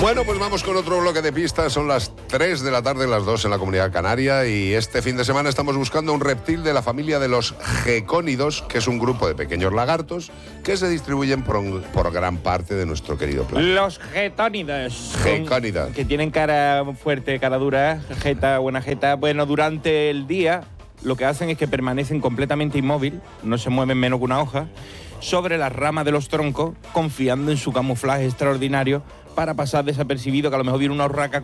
Bueno, pues vamos con otro bloque de pistas. Son las 3 de la tarde, las 2 en la Comunidad Canaria, y este fin de semana estamos buscando un reptil de la familia de los gecónidos, que es un grupo de pequeños lagartos que se distribuyen por gran parte de nuestro querido planeta. Los getónidos. Gecónidos. Que tienen cara fuerte, cara dura, jeta, buena jeta. Bueno, durante el día lo que hacen es que permanecen completamente inmóvil, no se mueven menos que una hoja, sobre las ramas de los troncos, confiando en su camuflaje extraordinario para pasar desapercibido, que a lo mejor viene una urraca